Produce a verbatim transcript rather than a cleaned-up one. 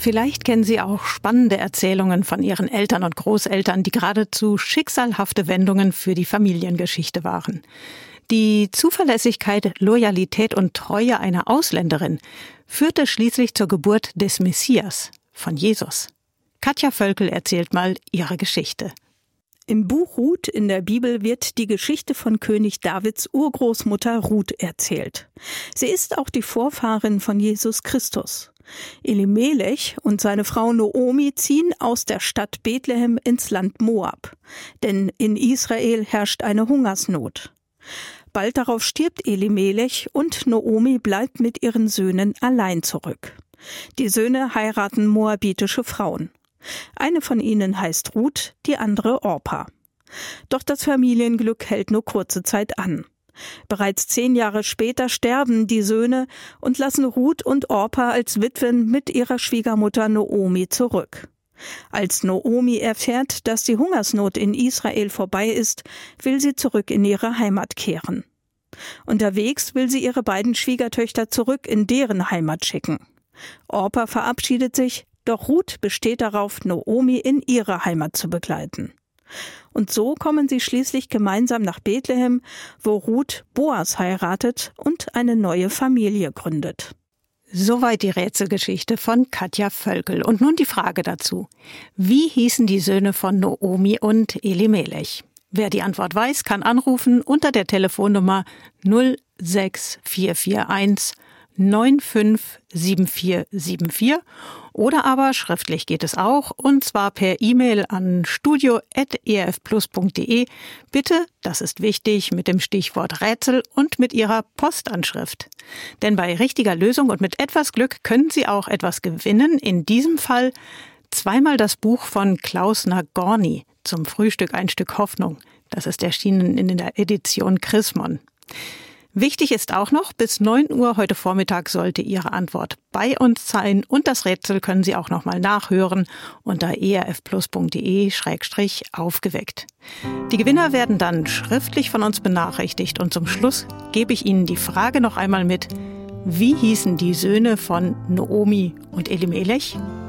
Vielleicht kennen Sie auch spannende Erzählungen von Ihren Eltern und Großeltern, die geradezu schicksalhafte Wendungen für die Familiengeschichte waren. Die Zuverlässigkeit, Loyalität und Treue einer Ausländerin führte schließlich zur Geburt des Messias, von Jesus. Katja Völkel erzählt mal ihre Geschichte. Im Buch Ruth in der Bibel wird die Geschichte von König Davids Urgroßmutter Ruth erzählt. Sie ist auch die Vorfahrin von Jesus Christus. Elimelech und seine Frau Noomi ziehen aus der Stadt Bethlehem ins Land Moab. Denn in Israel herrscht eine Hungersnot. Bald darauf stirbt Elimelech und Noomi bleibt mit ihren Söhnen allein zurück. Die Söhne heiraten moabitische Frauen. Eine von ihnen heißt Ruth, die andere Orpa. Doch das Familienglück hält nur kurze Zeit an. Bereits zehn Jahre später sterben die Söhne und lassen Ruth und Orpa als Witwen mit ihrer Schwiegermutter Noomi zurück. Als Noomi erfährt, dass die Hungersnot in Israel vorbei ist, will sie zurück in ihre Heimat kehren. Unterwegs will sie ihre beiden Schwiegertöchter zurück in deren Heimat schicken. Orpa verabschiedet sich, doch Ruth besteht darauf, Noomi in ihre Heimat zu begleiten. Und so kommen sie schließlich gemeinsam nach Bethlehem, wo Ruth Boas heiratet und eine neue Familie gründet. Soweit die Rätselgeschichte von Katja Völkel. Und nun die Frage dazu. Wie hießen die Söhne von Noomi und Elimelech? Wer die Antwort weiß, kann anrufen unter der Telefonnummer null sechs vier vier eins neun fünf sieben vier sieben vier oder aber schriftlich geht es auch, und zwar per E-Mail an studio at e r f plus punkt de. Bitte, das ist wichtig, mit dem Stichwort Rätsel und mit Ihrer Postanschrift. Denn bei richtiger Lösung und mit etwas Glück können Sie auch etwas gewinnen. In diesem Fall zweimal das Buch von Klaus Nagorny, Zum Frühstück ein Stück Hoffnung. Das ist erschienen in der Edition Chrismon. Wichtig ist auch noch, bis neun Uhr heute Vormittag sollte Ihre Antwort bei uns sein und das Rätsel können Sie auch nochmal nachhören unter e r f plus punkt de schrägstrich aufgeweckt. Die Gewinner werden dann schriftlich von uns benachrichtigt und zum Schluss gebe ich Ihnen die Frage noch einmal mit: Wie hießen die Söhne von Noomi und Elimelech?